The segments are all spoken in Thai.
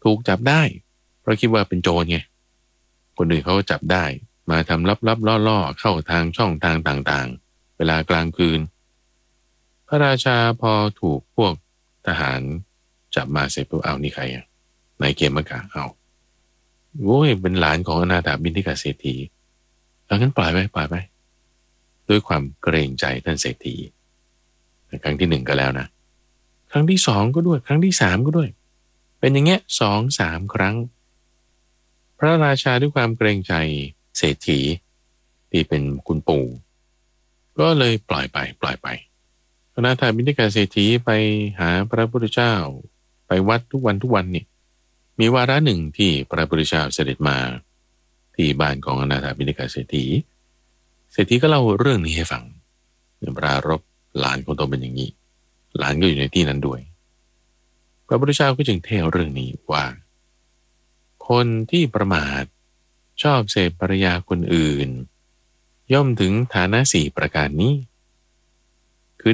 ถูกจับได้เพราะคิดว่าเป็นโจรไงคนอื่นเขาก็จับได้มาทำลับๆล่อๆเข้าทางช่องทางต่างๆเวลากลางคืนพระราชาพอถูกพวกทหารจับมาเสร็จปุ๊บเอานี่ใครอ่ะนายเกมกะเอาโว้ยเป็นหลานของอนาถบิณฑิกเศรษฐีเอางั้นปล่อยไปด้วยความเกรงใจท่านเศรษฐีครั้งที่หนึ่งก็แล้วนะครั้งที่สองก็ด้วยครั้งที่สามก็ด้วยเป็นอย่างเงี้ย2-3 ครั้งพระราชาด้วยความเกรงใจเศรษฐีที่เป็นคุณปู่ก็เลยปล่อยไปอนาถบิณฑิกเศรษฐีไปหาพระพุทธเจ้าไปวัดทุกวันเนี่ยมีวาระหนึ่งที่พระพุทธเจ้าเสด็จมาที่บ้านของอนาถบิณฑิกเศรษฐีก็เล่าเรื่องนี้ให้ฟังปรารภหลานของตนเป็นอย่างนี้หลานก็อยู่ในที่นั้นด้วยพระพุทธเจ้าก็จึงเทศเรื่องนี้ว่าคนที่ประมาทชอบเสพภรรยาคนอื่นย่อมถึงฐานะ4 ประการนี้คือ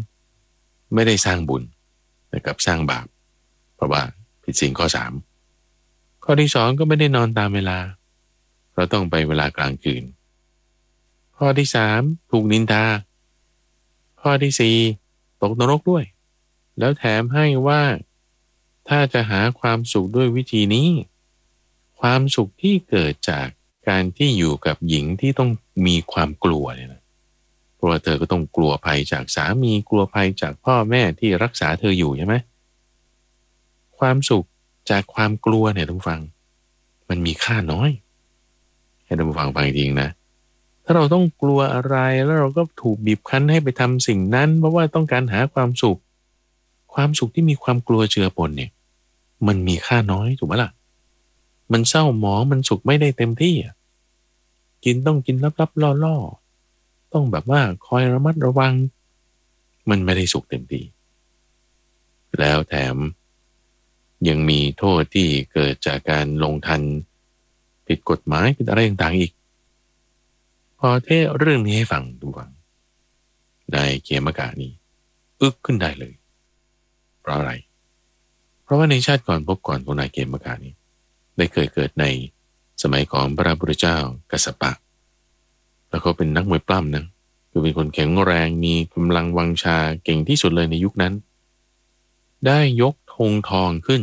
1ไม่ได้สร้างบุญแต่กับสร้างบาปเพราะว่าผิดศีลข้อ3ข้อที่2ก็ไม่ได้นอนตามเวลาเพราะต้องไปเวลากลางคืนข้อที่3ถูกนินทาข้อที่4ตกนรกด้วยแล้วแถมให้ว่าถ้าจะหาความสุขด้วยวิธีนี้ความสุขที่เกิดจากการที่อยู่กับหญิงที่ต้องมีความกลัวเนี่ยนะเพราะว่าเธอก็ต้องกลัวภัยจากสามีกลัวภัยจากพ่อแม่ที่รักษาเธออยู่ใช่ไหมความสุขจากความกลัวเนี่ยท่านผู้ฟังมันมีค่าน้อยให้ท่านผู้ฟังฟังจริงนะถ้าเราต้องกลัวอะไรแล้วเราก็ถูกบีบคั้นให้ไปทำสิ่งนั้นเพราะว่าต้องการหาความสุขที่มีความกลัวเจือปนเนี่ยมันมีค่าน้อยถูกไหมล่ะมันเศร้าหมองมันสุขไม่ได้เต็มที่ต้องกินลับๆล่อๆต้องแบบว่าคอยระมัดระวังมันไม่ได้สุขเต็มที่แล้วแถมยังมีโทษที่เกิดจากการลงทันผิดกฎหมายผิดอะไรต่างๆอีกพอเทศเรื่องนี้ให้ฟังดูฟังนายเขมกะนี่อึกขึ้นได้เลยเพราะอะไรเพราะว่าในชาติก่อนพบก่อนของนายเขมกะนี่ได้เคยเกิดในสมัยของพระพุทธเจ้ากัสสปะแล้วเขาเป็นนักมวยปล้ำนะคือเป็นคนแข็งแรงมีกำลังวังชาเก่งที่สุดเลยในยุคนั้นได้ยกธงทองขึ้น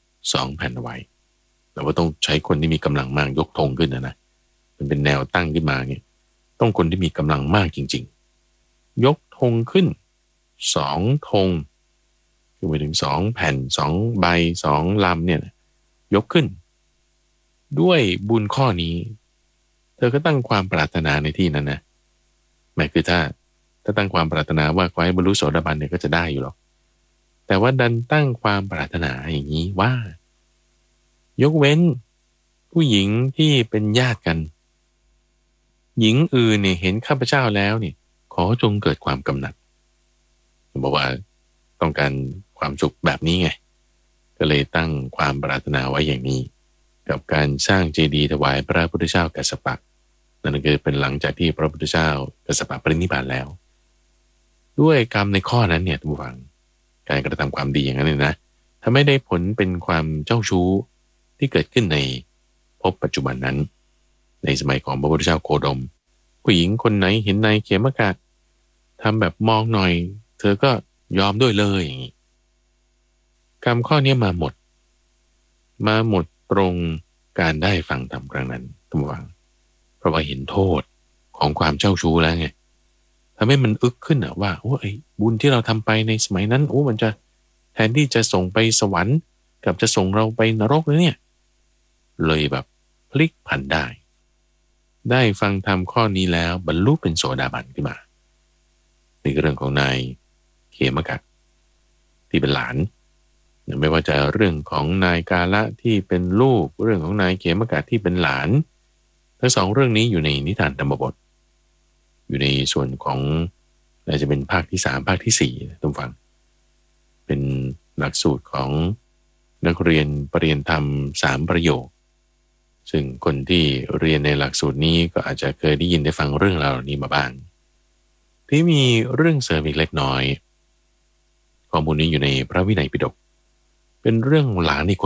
2 แผ่นไว้แต่ว่าต้องใช้คนที่มีกำลังมากยกธงขึ้นนะมันเป็นแนวตั้งขึ้นมาเนี่ยต้องคนที่มีกำลังมากจริงๆยกธงขึ้น2 ธงคือไปถึง2 แผ่น2 ใบ2 ลำเนี่ยยกขึ้นด้วยบุญข้อนี้เธอก็ตั้งความปรารถนาในที่นั้นนะหมายคือถ้าตั้งความปรารถนาว่าขอให้บรรลุโสดาบันเนี่ยก็จะได้อยู่หรอกแต่ว่าดันตั้งความปรารถนาอย่างนี้ว่ายกเว้นผู้หญิงที่เป็นญาติกันหญิงอื่นเนี่ยเห็นข้าพเจ้าแล้วเนี่ยขอจงเกิดความกำหนัดบอกว่าต้องการความสุขแบบนี้ไงก็เลยตั้งความปรารถนาไว้อย่างนี้กับการสร้างเจดีย์ถวายพระพุทธเจ้ากัสสปะนั่นคือเป็นหลังจากที่พระพุทธเจ้ากัสสปะปรินิพพานแล้วด้วยกรรมในข้อนั้นเนี่ยทุกฝังการกระทำความดีอย่างนั้นเนี่ยนะถ้าไม่ได้ผลเป็นความเจ้าชู้ที่เกิดขึ้นในภพปัจจุบันนั้นในสมัยของพระพุทธเจ้าโคดมผู้หญิงคนไหนเห็นนายเขมกะทำแบบมองหน่อยเธอก็ยอมด้วยเลยอย่างนี้กรรมข้อนี้มาหมดตรงการได้ฟังธรรมครั้งนั้นทุกฝังเพราะว่าเห็นโทษของความเจ้าชู้แล้วไงทำให้มันอึกขึ้นอะว่าโอ้ยบุญที่เราทำไปในสมัยนั้นโอ้มันจะแทนที่จะส่งไปสวรรค์กับจะส่งเราไปนรกเลยเนี่ยเลยแบบพลิกผันได้ฟังธรรมข้อนี้แล้วบรรลุเป็นโสดาบันขึ้นมาในเรื่องของนายเขมกะที่เป็นหลานไม่ว่าจะเรื่องของนายกาละที่เป็นลูกเรื่องของนายเขมกะที่เป็นหลานทั้ง2 เรื่องนี้อยู่ในนิทานธรรมบทอยู่ในส่วนของน่าจะเป็นภาคที่3ภาคที่4ทุกฟังเป็นหลักสูตรของนักเรียนปริญญาธรรม3 ประโยคซึ่งคนที่เรียนในหลักสูตรนี้ก็อาจจะเคยได้ยินได้ฟังเรื่องราวเหล่านี้มาบ้างที่มีเรื่องเสริมอีกเล็กน้อยข้อมูลนี้อยู่ในพระวินัยปิฎกเป็นเรื่องหลานอีกคนหนึ่งทุ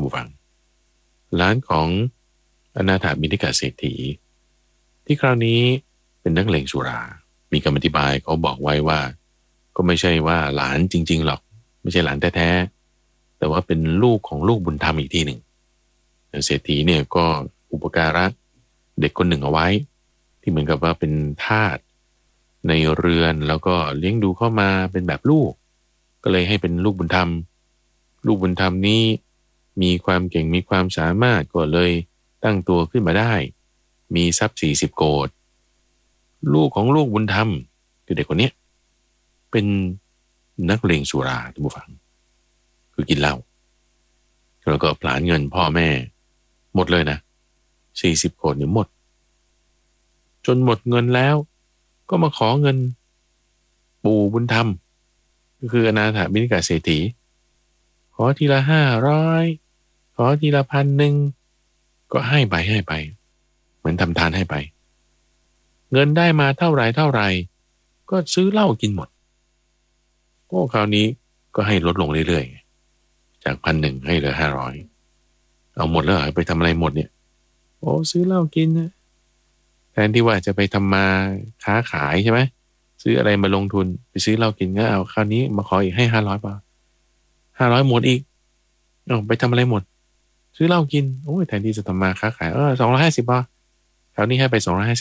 านผู้ฟังหลานของอนาถบิณฑิกเศรษฐีที่คราวนี้เป็นนักเลงสุรามีคำอธิบายเขาบอกไว้ว่าก็ไม่ใช่ว่าหลานจริงๆหรอกไม่ใช่หลานแท้ๆแต่ว่าเป็นลูกของลูกบุญธรรมอีกที่หนึ่งเศรษฐีเนี่ยก็อุปการะเด็กคนหนึ่งเอาไว้ที่เหมือนกับว่าเป็นทาสในเรือนแล้วก็เลี้ยงดูเข้ามาเป็นแบบลูกก็เลยให้เป็นลูกบุญธรรมลูกบุญธรรมนี้มีความเก่งมีความสามารถก็เลยตั้งตัวขึ้นมาได้มีทรัพย์40โกฏลูกของลูกบุญธรรมคือเด็กคนนี้เป็นนักเลงสุราท่านผู้ฟังคือกินเหล้าแล้วก็ผลาญเงินพ่อแม่หมดเลยนะ40โกฏเนี่ยหมดจนหมดเงินแล้วก็มาขอเงินปู่บุญธรรมก็คืออนาถบิณฑิกเศรษฐีขอทีละ500ขอทีละ1,000ก็ให้ไปเหมือนทำทานให้ไปเงินได้มาเท่าไหร่ก็ซื้อเหล้ากินหมดโอ้คราวนี้ก็ให้ลดลงเรื่อยๆจาก1,100ให้เหลือ500เอาหมดแล้วไปทำอะไรหมดเนี่ยโอ้ซื้อเหล้ากินนะแทนที่ว่าจะไปทำมาค้าขายใช่ไหมซื้ออะไรมาลงทุนไปซื้อเหล้ากินก็เอาคราวนี้มาขออีกให้500 บาท500หมดอีกเอาไปทำอะไรหมดซื้อเหล้ากินโอ้ยแทนที่จะทำมาค้าขาย250 บาทคราวนี้ให้ไป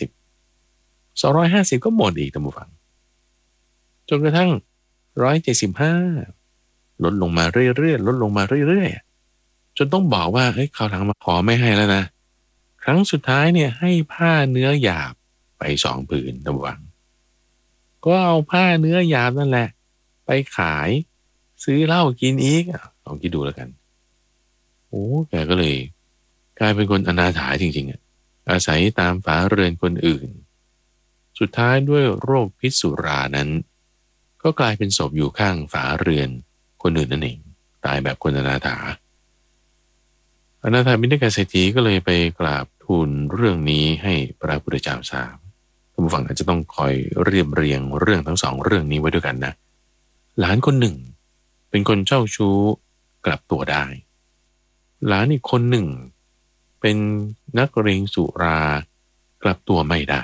250ก็หมดอีกท่านผู้ฟังจนกระทั่ง175ลดลงมาเรื่อยๆลดลงมาเรื่อยๆจนต้องบอกว่าเฮ้ยคราวหลังมาขอไม่ให้แล้วนะครั้งสุดท้ายเนี่ยให้ผ้าเนื้อหยาบไป2 ผืนท่านผู้ฟังก็เอาผ้าเนื้อหยาบนั่นแหละไปขายซื้อเหล้ากินอีกลองคิดดูแล้วกันโอ้แกก็เลยกลายเป็นคนอนาถาจริงๆอาศัยตามฝาเรือนคนอื่นสุดท้ายด้วยโรคพิษสุรานั้นก็กลายเป็นศพอยู่ข้างฝาเรือนคนอื่นนั่นเองตายแบบคนอนาถาอนาถบิณฑิกเศรษฐีก็เลยไปกราบทูลเรื่องนี้ให้พระพุทธเจ้าทราบท่านผู้ฟังอาจจะต้องคอยเรียบเรียงเรื่องทั้ง2เรื่องนี้ไว้ด้วยกันนะหลานคนหนึ่งเป็นคนเจ้าชู้กลับตัวได้หลานอีกคนหนึ่งเป็นนักเลงสุรากลับตัวไม่ได้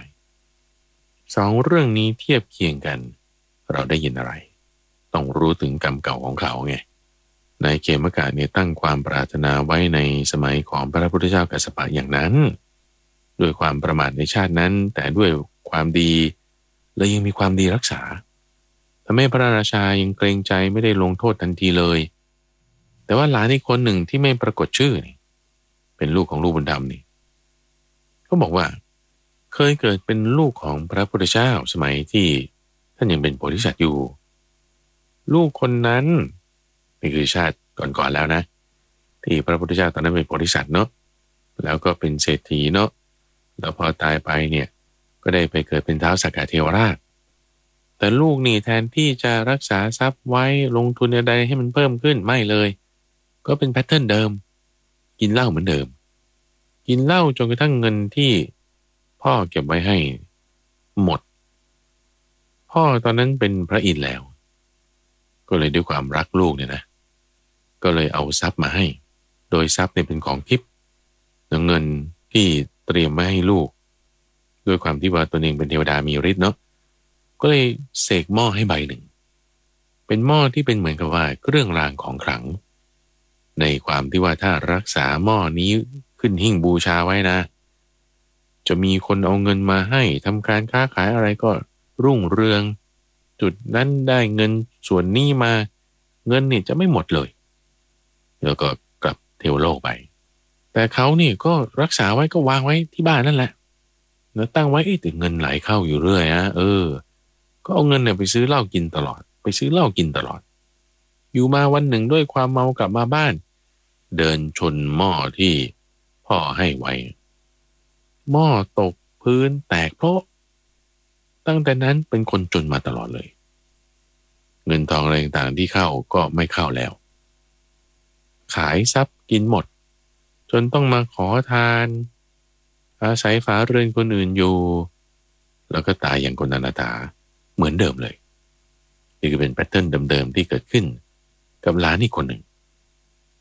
2เรื่องนี้เทียบเคียงกันเราได้ยินอะไรต้องรู้ถึงกรรมเก่าของเขาไงนายเขมกะเนี่ยตั้งความปรารถนาไว้ในสมัยของพระพุทธเจ้ากัสสปะอย่างนั้นด้วยความประมาทในชาตินั้นแต่ด้วยความดีและยังมีความดีรักษาทำให้พระราชายังเกรงใจไม่ได้ลงโทษทันทีเลยแต่ว่าหลานอีกคนหนึ่งที่ไม่ปรากฏชื่อนี่เป็นลูกของลูกบุญธรรมนี่ก็บอกว่าเคยเกิดเป็นลูกของพระพุทธเจ้าสมัยที่ท่านยังเป็นโพธิสัตว์อยู่ลูกคนนั้นนี่คือชาติก่อนๆแล้วนะที่พระพุทธเจ้าตอนนั้นเป็นโพธิสัตว์เนาะแล้วก็เป็นเศรษฐีเนาะแล้วพอตายไปเนี่ยก็ได้ไปเกิดเป็นท้าวสักกะเทวราชแต่ลูกนี่แทนที่จะรักษาทรัพย์ไว้ลงทุนอะไรให้มันเพิ่มขึ้นไม่เลยก็เป็นแพทเทิร์นเดิมกินเหล้าเหมือนเดิมกินเหล้าจนกระทั่งเงินที่พ่อเก็บไว้ให้หมดพ่อตอนนั้นเป็นพระอินทร์แล้วก็เลยด้วยความรักลูกเนี่ยนะก็เลยเอาทรัพย์มาให้โดยทรัพย์เนี่ยเป็นของทิพย์เงินที่เตรียมไว้ให้ลูกด้วยความที่ว่าตัวเองเป็นเทวดามีฤทธิ์เนาะก็เลยเสกหม้อให้ใบหนึ่งเป็นหม้อที่เป็นเหมือนกับว่าเครื่องรางของขลังในความที่ว่าถ้ารักษาหม้อนี้ขึ้นหิ้งบูชาไว้นะจะมีคนเอาเงินมาให้ทำการค้าขายอะไรก็รุ่งเรืองจุดนั้นได้เงินส่วนนี้มาเงินนี่จะไม่หมดเลยแล้วก็กลับเทวโลกไปแต่เขานี่ก็รักษาไว้ก็วางไว้ที่บ้านนั่นแหละแล้วตั้งไว้แต่เงินไหลเข้าอยู่เรื่อยก็เอาเงินเนี่ยไปซื้อเหล้ากินตลอดไปซื้อเหล้ากินตลอดอยู่มาวันหนึ่งด้วยความเมากลับมาบ้านเดินชนหม้อที่พ่อให้ไว้หม้อตกพื้นแตกเพราะตั้งแต่นั้นเป็นคนจนมาตลอดเลยเงินทองอะไรต่างๆที่เข้าก็ไม่เข้าแล้วขายทรัพย์กินหมดจนต้องมาขอทานอาศัยฝาเรือนคนอื่นอยู่แล้วก็ตายอย่างคนอนาถาเหมือนเดิมเลยนี่คือเป็นแพทเทิร์นเดิมๆที่เกิดขึ้นกับหลานอีกคนหนึ่ง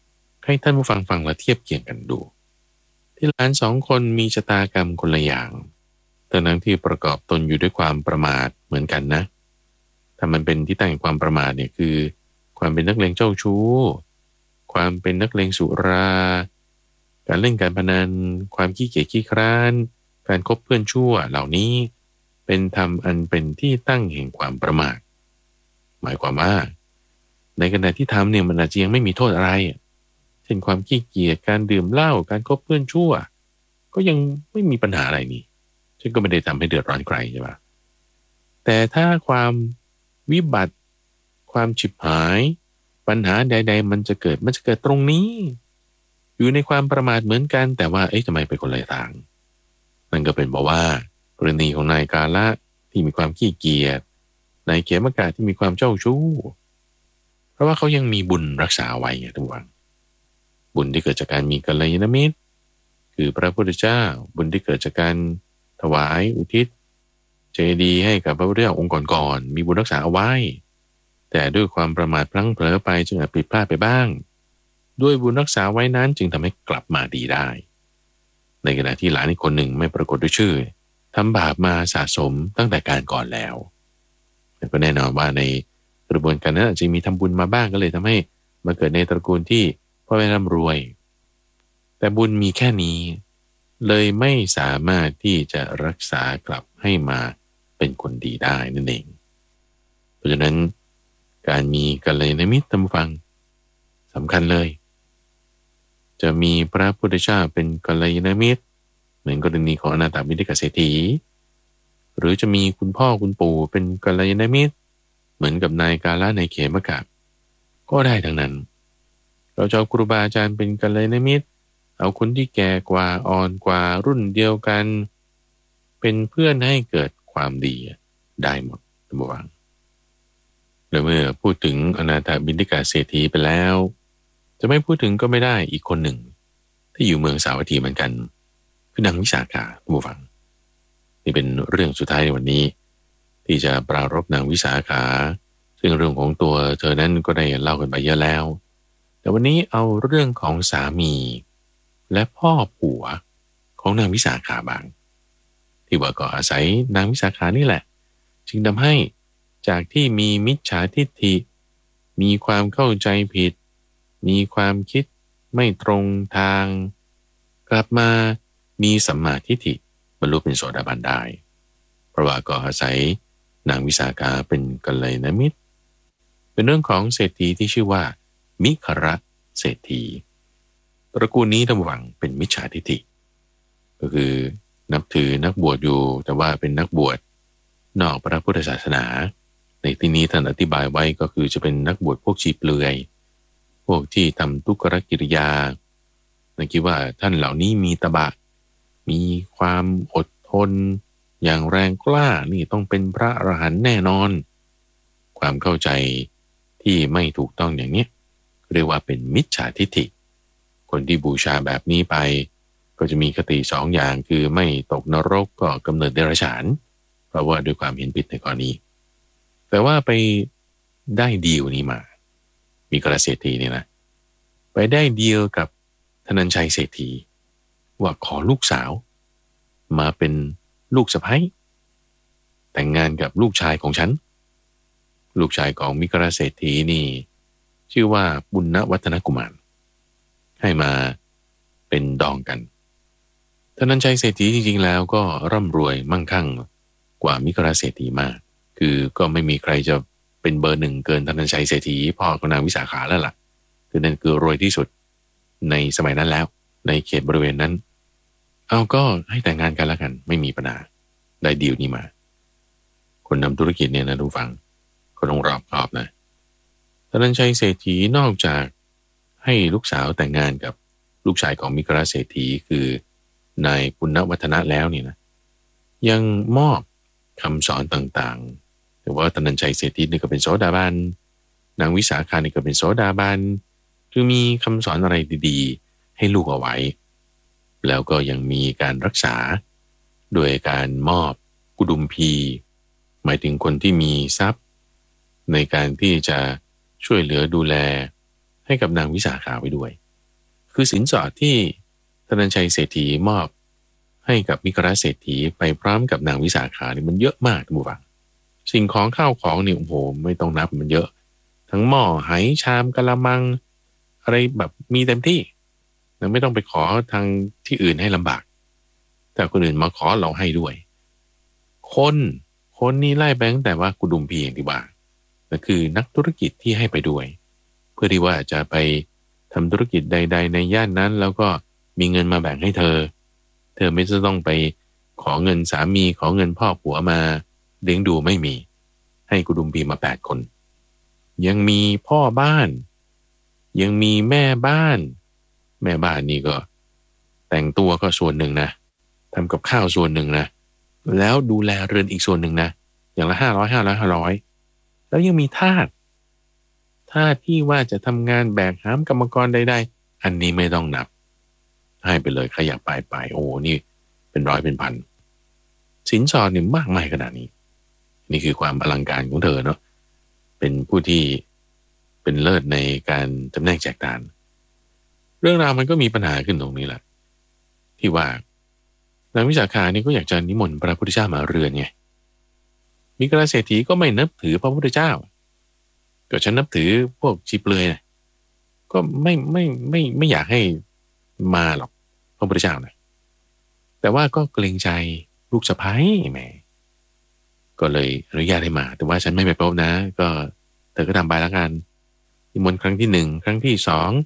ให้ท่านผู้ฟังฟังและเทียบเคียงกันดูที่หลานสองคนมีชะตากรรมคนละอย่างแต่ทั้งที่ประกอบตนอยู่ด้วยความประมาทเหมือนกันนะถ้ามันเป็นที่ตั้งแห่งความประมาทเนี่ยคือความเป็นนักเลงเจ้าชู้ความเป็นนักเลงสุราการเล่นการพนันความขี้เกียจขี้คร้านการคบเพื่อนชั่วเหล่านี้เป็นธรรมอันเป็นที่ตั้งแห่งความประมาทหมายความว่าในขณะที่ทำเนี่ยมันอาจจะยังไม่มีโทษอะไรเช่นความขี้เกียจการดื่มเหล้าการคบเพื่อนชั่วก็ยังไม่มีปัญหาอะไรนี่ซึ่งก็ไม่ได้ทำให้เดือดร้อนใครใช่ปะแต่ถ้าความวิบัติความฉิบหายปัญหาใดๆมันจะเกิดตรงนี้อยู่ในความประมาทเหมือนกันแต่ว่าทำไมเป็นคนละทางนั่นก็เป็นเพราะว่ากรณีของนายกาละที่มีความขี้เกียจนายเขมกะที่มีความเจ้าชู้เพราะว่าเขายังมีบุญรักษาไว้ไงทุกวันบุญที่เกิดจากการมีกัลยาณมิตรคือพระพุทธเจ้าบุญที่เกิดจากการถวายอุทิศเจดีย์ให้กับพระพุทธเจ้าองค์ก่อนๆมีบุญรักษาเอาไว้แต่ด้วยความประมาทพลั้งเผลอไปจึงอาจผิดพลาดไปบ้างด้วยบุญรักษาไว้นั้นจึงทำให้กลับมาดีได้ในขณะที่หลานอีกคนหนึ่งไม่ปรากฏด้วยชื่อทำบาปมาสะสมตั้งแต่การก่อนแล้วแต่ก็แน่นอนว่าในกระบวนการนั้นอาจจะมีทำบุญมาบ้างก็เลยทำให้มาเกิดในตระกูลที่พ่อแม่ร่ำรวยแต่บุญมีแค่นี้เลยไม่สามารถที่จะรักษากลับให้มาเป็นคนดีได้นั่นเองเพราะฉะนั้นการมีกัลยาณมิตรท่านผู้ฟังสำคัญเลยจะมีพระพุทธเจ้าเป็นกัลยาณมิตรเหมือนกรณีของอนาถบิณฑิกเศรษฐีหรือจะมีคุณพ่อคุณปู่เป็นกัลยาณมิตรเหมือนกับนายกาละนายเขมกะก็ได้ทั้งนั้นเราจะเอาครูบาอาจารย์เป็นกัลยาณมิตรเอาคนที่แก่กว่าอ่อนกว่ารุ่นเดียวกันเป็นเพื่อนให้เกิดความดีได้หมดท่านผู้ฟังแล้วเมื่อพูดถึงอนาถบิณฑิกเศรษฐีไปแล้วจะไม่พูดถึงก็ไม่ได้อีกคนหนึ่งที่อยู่เมืองสาวัตถีเหมือนกันคือนางวิสาขาท่านผู้ฟังนี่เป็นเรื่องสุดท้ายในวันนี้ที่จะปรารภนางวิสาขาซึ่งเรื่องของตัวเธอนั้นก็ได้เล่ากันไปเยอะแล้วแต่วันนี้เอาเรื่องของสามีและพ่อผัวของนางวิสาขาบ้างที่ว่าก็อาศัยนางวิสาขานี่แหละจึงทำให้จากที่มีมิจฉาทิฏฐิมีความเข้าใจผิดมีความคิดไม่ตรงทางกลับมามีสัมมาทิฏฐิบรรลุเป็นโสดาบันได้เพราะว่าก็อาศัยนางวิสาขาเป็นกัลยาณมิตรเป็นเรื่องของเศรษฐีที่ชื่อว่ามิคระเศรษฐีตระกูลนี้ท่านผู้ฟังเป็นมิจฉาทิฏฐิก็คือนับถือนักบวชอยู่แต่ว่าเป็นนักบวชนอกพระพุทธศาสนาในที่นี้ท่านอธิบายไว้ก็คือจะเป็นนักบวชพวกชีเปลือยพวกที่ทำทุกขกิริยานั่นคิดว่าท่านเหล่านี้มีตบะมีความอดทนอย่างแรงกล้านี่ต้องเป็นพระอรหันต์แน่นอนความเข้าใจที่ไม่ถูกต้องอย่างนี้เรียกว่าเป็นมิจฉาทิฏฐิคนที่บูชาแบบนี้ไปก็จะมีคติสองอย่างคือไม่ตกนรกก็กำเนิดเดรัจฉานเพราะว่าด้วยความเห็นผิดในกรณีแต่ว่าไปได้ดีลนี้มามีกระเศรษฐีเนี่ยนะไปได้ดีลกับธนัญชัยเศรษฐีว่าขอลูกสาวมาเป็นลูกสะใภ้แต่งงานกับลูกชายของฉันลูกชายของมิกราเศรษฐีนี่ชื่อว่าปุณณวัฒนกุมารให้มาเป็นดองกันธนัญชัยเศรษฐีจริงๆแล้วก็ร่ำรวยมั่งคั่งกว่ามิกราเศรษฐีมากคือก็ไม่มีใครจะเป็นเบอร์หนึ่งเกินธนัญชัยเศรษฐีพ่อของนางวิสาขาแล้วล่ะคือนั่นคือรวยที่สุดในสมัยนั้นแล้วในเขตบริเวณนั้นเอาก็ให้แต่งงานกันแล้วกันไม่มีปัญหาได้ดีลนี้มาคนทำธุรกิจเนี่ยนะทุกฝั่งก็ต้องรอบคอบนะธนัญชัยเศรษฐีนอกจากให้ลูกสาวแต่งงานกับลูกชายของมิกราเศรษฐีคือนายปุณณวัฒนะแล้วเนี่ยนะยังมอบคำสอนต่างๆแต่ว่าธนัญชัยเศรษฐีนี่ก็เป็นโสดาบันนางวิสาขานี่ก็เป็นโสดาบันคือมีคำสอนอะไรดีๆให้ลูกเอาไว้แล้วก็ยังมีการรักษาโดยการมอบกุดุมพีหมายถึงคนที่มีทรัพย์ในการที่จะช่วยเหลือดูแลให้กับนางวิสาขาไว้ด้วยคือสินสอดที่ธนัญชัยเศรษฐีมอบให้กับมิกราเศรษฐีไปพร้อมกับนางวิสาขาเนี่ยมันเยอะมากทุกฝั่งสิ่งของข้าวของนี่โอ้โหไม่ต้องนับมันเยอะทั้งหม้อไหชามกะละมังอะไรแบบมีเต็มที่เราไม่ต้องไปขอทางที่อื่นให้ลำบากแต่คนอื่นมาขอเราให้ด้วยคนนี่ไล่ไปตั้งแต่ว่ากุดุมพีอย่างที่ว่าก็คือนักธุรกิจที่ให้ไปด้วยเพื่อที่ว่าจะไปทำธุรกิจใดๆในย่านนั้นแล้วก็มีเงินมาแบ่งให้เธอไม่ต้องไปขอเงินสามีขอเงินพ่อผัวมาเลี้ยงดูไม่มีให้กุดุมพีมา8 คนยังมีพ่อบ้านยังมีแม่บ้านนี่ก็แต่งตัวก็ส่วนหนึ่งนะทำกับข้าวส่วนหนึ่งนะแล้วดูแลเรือนอีกส่วนหนึ่งนะอย่างละ500แล้วยังมีทาสที่ว่าจะทำงานแบกหามกรรมกรใดๆอันนี้ไม่ต้องนับให้ไปเลยใครอยากไปโอ้นี่เป็นร้อยเป็นพันสินสอดเนี่ยมากมายขนาดนี้นี่คือความอลังการของเธอเนาะเป็นผู้ที่เป็นเลิศในการจำแนกแจกทานเรื่องราวมันก็มีปัญหาขึ้นตรงนี้แหละที่ว่านางวิสาขานี่ก็อยากจะนิมนต์พระพุทธเจ้ามาเรือนไงมิกราเศรษฐีก็ไม่นับถือพระพุทธเจ้าก็ฉันนับถือพวกชีเปลือยนะก็ไม่อยากให้มาหรอกพระพุทธเจ้านะแต่ว่าก็เกรงใจลูกสะใภ้แม่ก็เลยอนุญาตให้มาแต่ว่าฉันไม่ไปพบนะก็เธอก็ทำไปแล้วกันนิมนต์ครั้งที่1ครั้งที่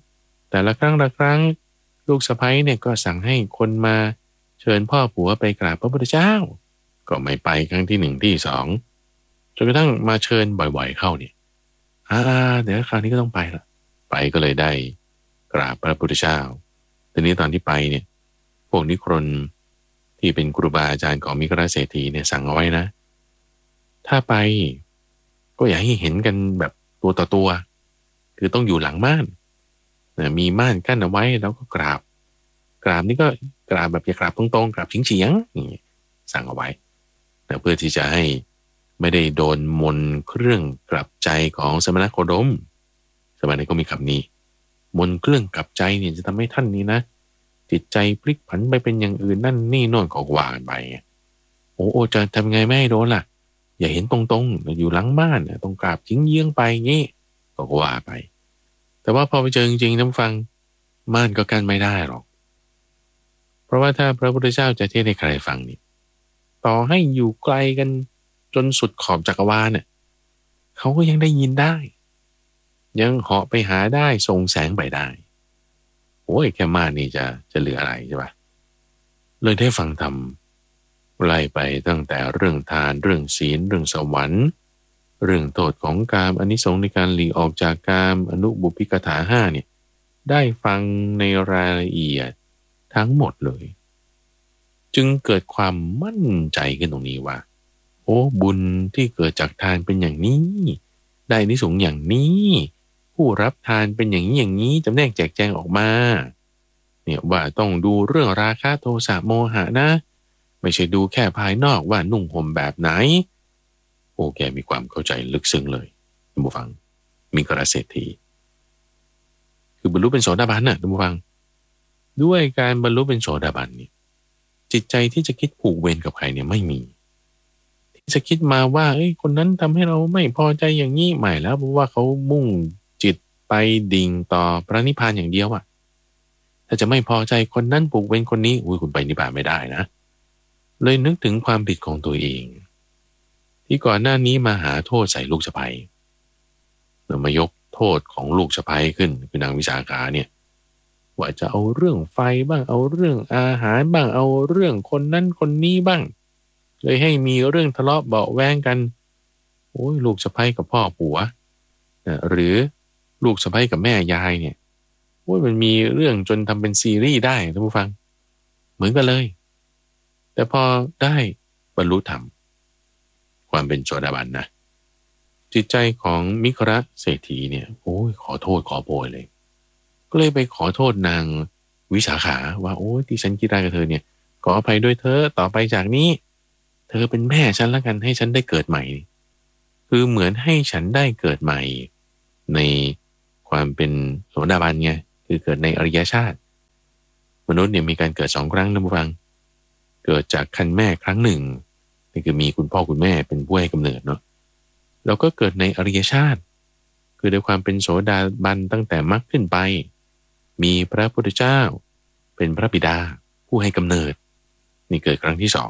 2แต่ละครั้งลูกสะใภ้เนี่ยก็สั่งให้คนมาเชิญพ่อผัวไปกราบพระพุทธเจ้าก็ไม่ไปครั้งที่1ที่2จนกระทั่งมาเชิญบ่อยๆเข้าเนี่ยเดี๋ยวคราวนี้ก็ต้องไปละไปก็เลยได้กราบพระพุทธเจ้าทีนี้ตอนที่ไปเนี่ยพวกนิครนที่เป็นครูบาอาจารย์ของมิกราเศรษฐีเนี่ยสั่งเอาไว้นะถ้าไปก็อย่าให้เห็นกันแบบตัวต่อตัวคือต้องอยู่หลังม่านนะมีม่านกั้นเอาไว้แล้วก็กราบนี่ก็กราบแบบอย่ากราบตรงๆกราบเฉียงๆนี่สั่งเอาไว้นะเพื่อที่จะให้ไม่ได้โดนมนเครื่องกลับใจของสมณโคดมสมัยนั้นก็มีคำนี้มนเครื่องกลับใจเนี่ยจะทำให้ท่านนี้นะจิตใจพลิกผันไปเป็นอย่างอื่นนั่นนี่โน่นก็ว่ากันไปโอ้จะทำไงไม่ให้โดนล่ะอย่าเห็นตรงๆอยู่หลังบ้านตรงกราบเยื้องไปงี้ก็ว่าไปแต่ว่าพอไปเจอจริงๆท่านฟังม่านก็กั้นไม่ได้หรอกเพราะว่าถ้าพระพุทธเจ้าจะเทศให้ใครฟังนี่ต่อให้อยู่ไกลกันจนสุดขอบจักรวาลเนี่ยเขาก็ยังได้ยินได้ยังเหาะไปหาได้ส่งแสงไปได้โอ้ยแค่ม่านนี่จะเหลืออะไรใช่ปะเลยได้ฟังธรรมไล่ไปตั้งแต่เรื่องทานเรื่องศีลเรื่องสวรรค์เรื่องโทษของกามอานิสงส์ในการหลีกออกจากกามอนุบุพพิกถา5เนี่ยได้ฟังในรายละเอียดทั้งหมดเลยจึงเกิดความมั่นใจขึ้นตรงนี้ว่าโอ้บุญที่เกิดจากทานเป็นอย่างนี้ได้อานิสงส์อย่างนี้ผู้รับทานเป็นอย่างนี้จำแนกแจกแจงออกมาเนี่ยว่าต้องดูเรื่องราคะโทสะโมหะนะไม่ใช่ดูแค่ภายนอกว่านุ่งห่มแบบไหนโอ้แกมีความเข้าใจลึกซึ้งเลยท่านผู้ฟังมิกราเศรษฐีคือบรรลุเป็นโสดาบันน่ะท่านผู้ฟังด้วยการบรรลุเป็นโสดาบันเนี่ยจิตใจที่จะคิดผูกเวรกับใครเนี่ยไม่มีที่จะคิดมาว่าคนนั้นทำให้เราไม่พอใจอย่างนี้ใหม่แล้วเพราะว่าเขามุ่งจิตไปดิ่งต่อพระนิพพานอย่างเดียวอะถ้าจะไม่พอใจคนนั้นผูกเวรคนนี้คุณไปนิพพานไม่ได้นะเลยนึกถึงความผิดของตัวเองที่ก่อนหน้านี้มาหาโทษใส่ลูกสะใภ้มายกโทษของลูกสะใภ้ขึ้นคือนางวิสาขาเนี่ยว่าจะเอาเรื่องไฟบ้างเอาเรื่องอาหารบ้างเอาเรื่องคนนั้นคนนี้บ้างเลยให้มีเรื่องทะเลาะเบาะแว้งกันโอ้ยลูกสะใภ้กับพ่อผัวหรือลูกสะใภ้กับแม่ยายเนี่ยโอ้ยมันมีเรื่องจนทำเป็นซีรีส์ได้ท่านผู้ฟังเหมือนกันเลยแต่พอได้บรรลุธรรมความเป็นโสดาบันนะจิตใจของมิคระเศรษฐีเนี่ยโอ้ยขอโทษขอโพยเลยก็เลยไปขอโทษนางวิสาขาว่าโอ้ยที่ฉันคิดได้กับเธอเนี่ยขออภัยด้วยเธอต่อไปจากนี้เธอเป็นแม่ฉันแล้วกันให้ฉันได้เกิดใหม่คือเหมือนให้ฉันได้เกิดใหม่ในความเป็นโสดาบันไงคือเกิดในอริยชาติมนุษย์เนี่ยมีการเกิด2 ครั้งนะผู้ฟังเกิดจากครรภ์แม่ครั้งหนึ่งนี่คือมีคุณพ่อคุณแม่เป็นผู้ให้กำเนิดเนาะแล้วก็เกิดในอริยชาติคือด้วยความเป็นโสดาบันตั้งแต่มรรคขึ้นไปมีพระพุทธเจ้าเป็นพระบิดาผู้ให้กำเนิดนี่เกิดครั้งที่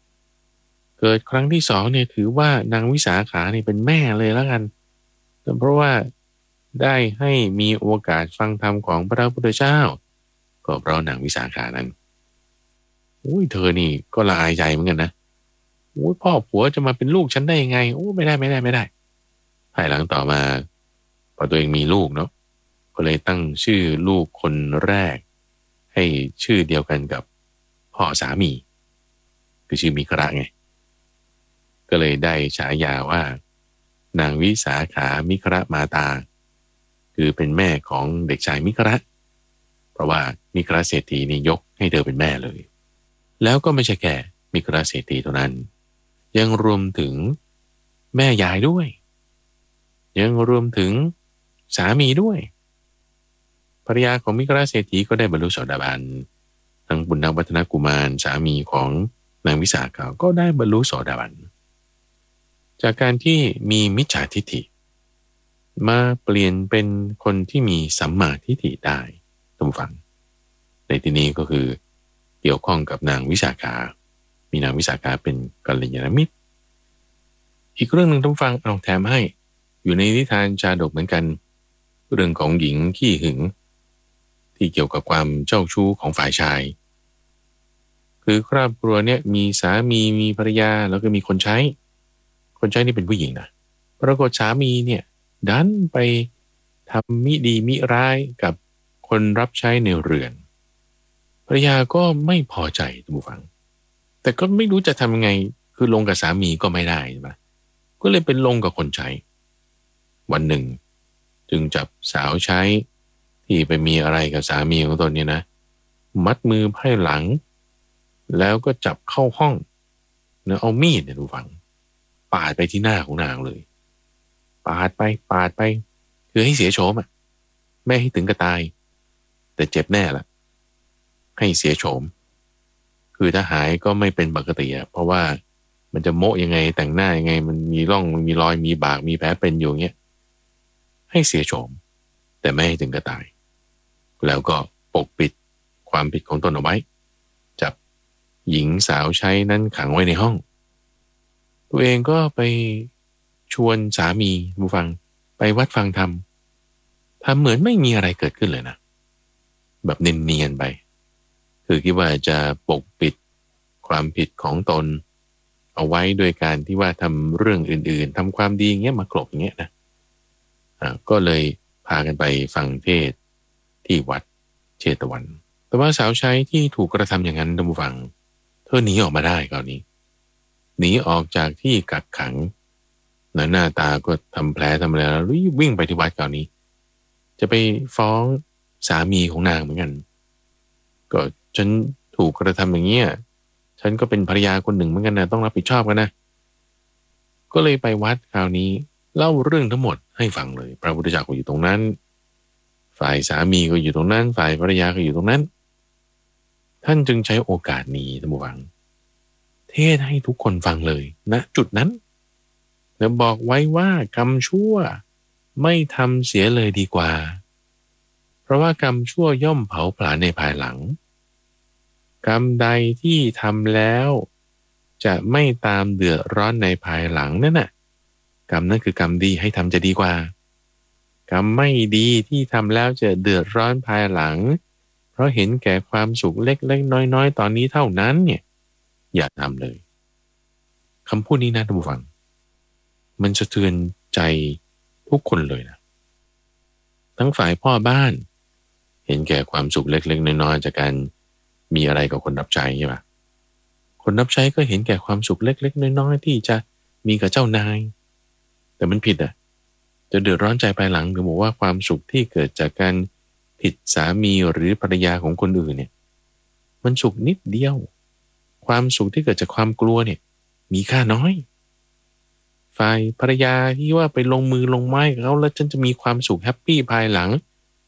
2เกิดครั้งที่2เนี่ยถือว่านางวิสาขาเนี่ยเป็นแม่เลยแล้วกันเพราะว่าได้ให้มีโอกาสฟังธรรมของพระพุทธเจ้าก็เพราะนางวิสาขานั้นอุ้ยเธอนี่ก็ละอายใจเหมือนกันนะอุ้ยพ่อผัวจะมาเป็นลูกฉันได้ยังไงโอ้ไม่ได้ภายหลังต่อมาพอตัวเองมีลูกเนาะก็เลยตั้งชื่อลูกคนแรกให้ชื่อเดียวกันกับพ่อสามีคือชื่อมิคระไงก็เลยได้ฉายาว่านางวิสาขามิคระมาตาคือเป็นแม่ของเด็กชายมิคระเพราะว่ามิคระเศรษฐีนี่ยกให้เธอเป็นแม่เลยแล้วก็ไม่ใช่แค่มิคระเศรษฐีเท่านั้นยังรวมถึงแม่ยายด้วยยังรวมถึงสามีด้วยภรรยาของมิคระเศรษฐีก็ได้บรรลุโสดาบันทั้งบุญนวัฒนกุมารสามีของนางวิสาขาก็ได้บรรลุโสดาบันจากการที่มีมิจฉาทิฏฐิมาเปลี่ยนเป็นคนที่มีสัมมาทิฏฐิได้ท่านผู้ฟังในที่นี้ก็คือเกี่ยวข้องกับนางวิสาขามีนางวิสาขาเป็นกัลยาณมิตรอีกเรื่องหนึ่งท่านผู้ฟังเอาแถมให้อยู่ในนิทานชาดกเหมือนกันเรื่องของหญิงขี้หึงที่เกี่ยวกับความเจ้าชู้ของฝ่ายชายคือครอบครัวเนี่ยมีสามีมีภรรยาแล้วก็มีคนใช้นี่เป็นผู้หญิงนะปรากฏสามีเนี่ยดันไปทำมิดีมิร้ายกับคนรับใช้ในเรือนภรรยาก็ไม่พอใจท่านผู้ฟังแต่ก็ไม่รู้จะทำยังไงคือลงกับสามีก็ไม่ได้ใช่ไหมก็เลยเป็นลงกับคนใช้วันหนึ่งจึงจับสาวใช้ที่ไปมีอะไรกับสามีของตนเนี่ยนะมัดมือไพ่หลังแล้วก็จับเข้าห้องแล้วเอามีดเนี่ยดูฟังปาดไปที่หน้าของนางเลยปาดไปคือให้เสียโฉมอ่ะไม่ให้ถึงกับตายแต่เจ็บแน่ละให้เสียโฉมคือถ้าหายก็ไม่เป็นปกติอ่ะเพราะว่ามันจะโมะยังไงแต่งหน้ายังไงมันมีร่องมันมีรอยมีบากมีแผลเป็นอยู่เงี้ยให้เสียโฉมแต่ไม่ให้ถึงกับตายแล้วก็ปกปิดความผิดของตนเอาไว้จับหญิงสาวใช้นั้นขังไว้ในห้องตัวเองก็ไปชวนสามีผู้ฟังไปวัดฟังธรรมทำเหมือนไม่มีอะไรเกิดขึ้นเลยนะแบบเนียนๆไปคือคิดว่าจะปกปิดความผิดของตนเอาไว้โดยการที่ว่าทำเรื่องอื่นๆทำความดีเงี้ยมากลบอย่างเงี้ยนะก็เลยพากันไปฟังเทศที่วัดเชตวันแต่ว่าสาวใช้ที่ถูกกระทำอย่างนั้นท่านผู้ฟังเธอหนีออกมาได้คราวนี้หนีออกจากที่กักขังหน้าตาก็ทำแผลทำอะไรแล้ววิ่งไปที่วัดคราวนี้จะไปฟ้องสามีของนางเหมือนกันก็ฉันถูกกระทำอย่างเงี้ยฉันก็เป็นภรรยาคนหนึ่งเหมือนกันนะต้องรับผิดชอบกันนะก็เลยไปวัดคราวนี้เล่าเรื่องทั้งหมดให้ฟังเลยพระพุทธเจ้าก็อยู่ตรงนั้นฝ่ายสามีก็อยู่ตรงนั้นฝ่ายภรรยาก็อยู่ตรงนั้นท่านจึงใช้โอกาสนี้ท่านผู้ฟังเทศให้ทุกคนฟังเลยณจุดนั้นแล้วบอกไว้ว่ากรรมชั่วไม่ทำเสียเลยดีกว่าเพราะว่ากรรมชั่วย่อมเผาผลาญในภายหลังกรรมใดที่ทำแล้วจะไม่ตามเดือดร้อนในภายหลังนั่นน่ะกรรมนั้นคือกรรมดีให้ทำจะดีกว่ากรรมไม่ดีที่ทำแล้วจะเดือดร้อนภายหลังเพราะเห็นแก่ความสุขเล็กๆน้อยๆตอนนี้เท่านั้นเนี่ยอย่าทำเลยคำพูดนี้นะท่านผู้ฟังมันสะเทือนใจทุกคนเลยนะทั้งฝ่ายพ่อบ้านเห็นแก่ความสุขเล็กๆน้อยๆจากการมีอะไรกับคนรับใช้ใช่ปะคนรับใช้ก็เห็นแก่ความสุขเล็กๆน้อยๆที่จะมีกับเจ้านายแต่มันผิดอ่ะจะเดือดร้อนใจภายหลังคือบอกว่าความสุขที่เกิดจากการผิดสามีหรือภรรยาของคนอื่นเนี่ยมันสุขนิดเดียวความสุขที่เกิดจากความกลัวเนี่ยมีค่าน้อยฝ่ายภรรยาที่ว่าไปลงมือลงไม้กับเขาแล้วฉันจะมีความสุขแฮปปี้ภายหลัง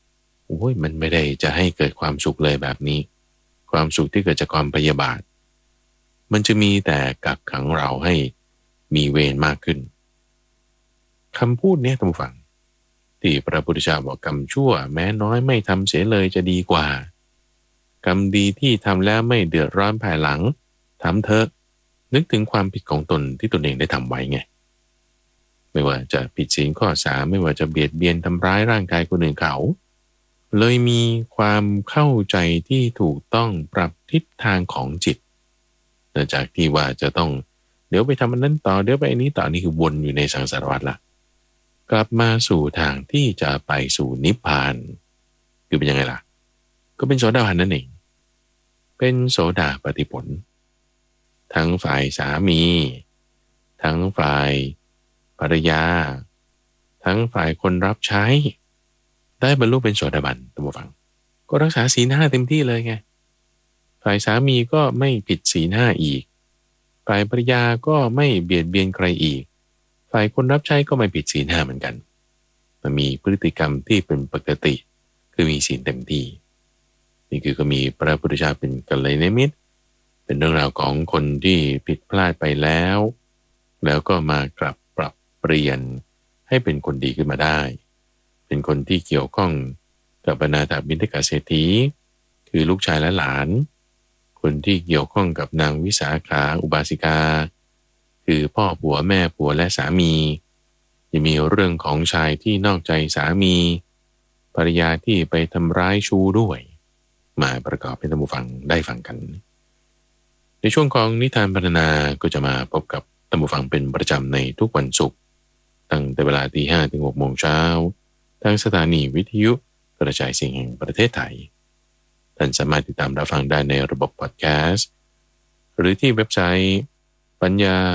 โอ้ยมันไม่ได้จะให้เกิดความสุขเลยแบบนี้ความสุขที่เกิดจากความพยาบาทมันจะมีแต่กักขังเราให้มีเวรมากขึ้นคำพูดเนี้ยท่านผู้ฟังที่พระพุทธเจ้าบอกกรรมชั่วแม้น้อยไม่ทำเสียเลยจะดีกว่ากรรมดีที่ทำแล้วไม่เดือดร้อนภายหลังทำเถอะนึกถึงความผิดของตนที่ตนเองได้ทำไว้ไงไม่ว่าจะผิดศีลข้อ3ไม่ว่าจะเบียดเบียนทำร้ายร่างกายคนอื่นเขาเลยมีความเข้าใจที่ถูกต้องปรับทิศทางของจิตจากที่ว่าจะต้องเดี๋ยวไปทำอันนั้นต่อเดี๋ยวไปอันนี้ต่อนี่คือวนอยู่ในสังสารวัฏละกลับมาสู่ทางที่จะไปสู่นิพพานคือเป็นยังไงล่ะก็เป็นโสดาบันนั่นเองเป็นโสดาปัตติผลทั้งฝ่ายสามีทั้งฝ่ายภรรยาทั้งฝ่ายคนรับใช้ได้บรรลุเป็นโสดาบันท่านผู้ฟังก็รักษาศีล 5เต็มที่เลยไงฝ่ายสามีก็ไม่ผิดศีล 5อีกฝ่ายภรรยาก็ไม่เบียดเบียนใครอีกฝ่ายคนรับใช้ก็ไม่ผิดศีล 5เหมือนกันมันมีพฤติกรรมที่เป็นปกติคือมีศีลเต็มที่นี่คือก็มีพระพุทธเจ้าเป็นกัลยาณมิตรเป็นเรื่องราวของคนที่ผิดพลาดไปแล้วก็มากลับปรับเปลี่ยนให้เป็นคนดีขึ้นมาได้เป็นคนที่เกี่ยวข้องกับอนาถบิณฑิกเศรษฐีคือลูกชายและหลานคนที่เกี่ยวข้องกับนางวิสาขาอุบาสิกาคือพ่อผัวแม่ผัวและสามียังมีเรื่องของชายที่นอกใจสามีภรรยาที่ไปทำร้ายชู้ด้วยมาประกอบให้ท่านผู้ฟังได้ฟังกันในช่วงของนิทานพรรณนาก็จะมาพบกับท่านผู้ฟังเป็นประจำในทุกวันศุกร์ตั้งแต่เวลา 5:00 ถึง 6:00 น.ทางสถานีวิทยุกระจายเสียงแห่งประเทศไทยท่านสามารถติดตามรับฟังได้ในระบบพอดแคสต์หรือที่เว็บไซต์ปัญญา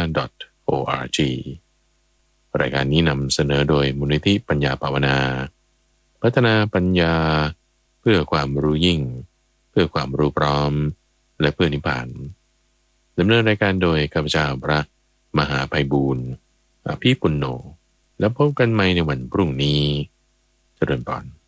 .org รายการนี้นำเสนอโดยมูลนิธิปัญญาภาวนาพัฒนาปัญญาเพื่อความรู้ยิ่งเพื่อความรู้พร้อมและเพื่อนิพพานดำเนินรายการโดยข้าพเจ้าพระมหาไพบูลย์อภิปุณโญแล้วพบกันใหม่ในวันพรุ่งนี้เจริญพร